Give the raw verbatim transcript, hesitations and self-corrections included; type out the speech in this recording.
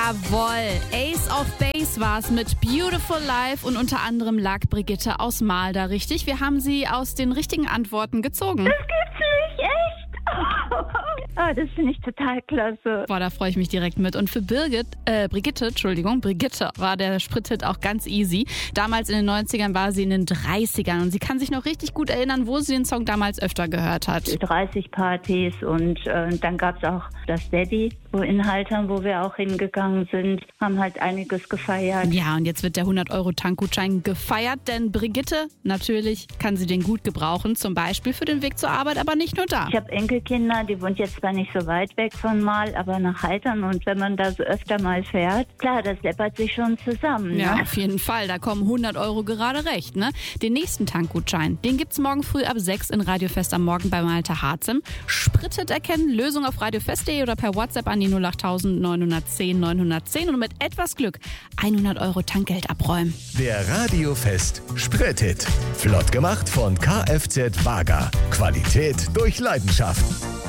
Jawohl, Ace of Base war es mit Beautiful Life und unter anderem lag Brigitte aus Mahl da richtig. Wir haben sie aus den richtigen Antworten gezogen. Das gibt's nicht, echt? Oh, das finde ich total klasse. Boah, da freue ich mich direkt mit. Und für Birgit, äh, Brigitte, Entschuldigung, Brigitte war der Sprithit auch ganz easy. Damals in den neunzigern war sie in den dreißigern und sie kann sich noch richtig gut erinnern, wo sie den Song damals öfter gehört hat. dreißig Partys und äh, dann gab es auch das Daddy, wo in Haltern, wo wir auch hingegangen sind, haben halt einiges gefeiert. Ja, und jetzt wird der hundert Euro Tankgutschein gefeiert, denn Brigitte, natürlich kann sie den gut gebrauchen, zum Beispiel für den Weg zur Arbeit, aber nicht nur da. Ich habe Enkelkinder, die wohnt jetzt zwar nicht so weit weg von Mahl, aber nach Haltern, und wenn man da so öfter mal fährt, klar, das läppert sich schon zusammen. Ja, ne? auf jeden Fall, da kommen hundert Euro gerade recht. Ne? Den nächsten Tankgutschein, den gibt's morgen früh ab sechs in Radio Fest am Morgen bei Malte Harzem. Sprittet erkennen, Lösung auf radiofest punkt de oder per WhatsApp an die null acht neun eins null neun eins null und mit etwas Glück hundert Euro Tankgeld abräumen. Der Radio Fest Sprit-Hit. Flott gemacht von Kfz Wager. Qualität durch Leidenschaft.